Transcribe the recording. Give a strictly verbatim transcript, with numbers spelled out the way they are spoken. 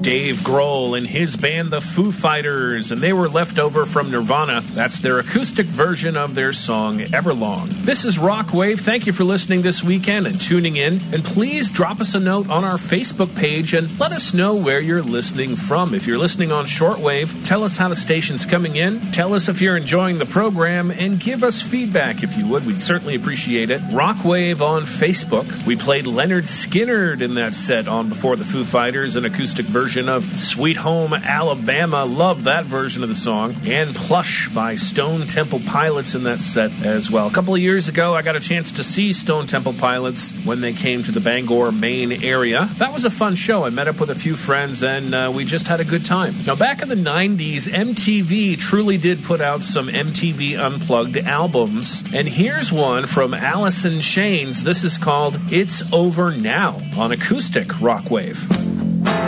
Dave Grohl and his band, the Foo Fighters, and they were left over from Nirvana. That's their acoustic version of their song, Everlong. This is Rockwave. Thank you for listening this weekend and tuning in. And please drop us a note on our Facebook page and let us know where you're listening from. If you're listening on shortwave, tell us how the station's coming in. Tell us if you're enjoying the program and give us feedback if you would. We'd certainly appreciate it. Rockwave on Facebook. We played Leonard Skinner in that set on Before the Foo Fighters, an acoustic version of Sweet Home Alabama. Love that version of the song. And Plush by Stone Temple Pilots in that set as well. A couple of years ago, I got a chance to see Stone Temple Pilots when they came to the Bangor, Maine area. That was a fun show. I met up with a few friends and uh, we just had a good time. Now, back in the nineties, M T V truly did put out some M T V Unplugged albums. And here's one from Alice in Chains. This is called It's Over Now on Acoustic Rockwave.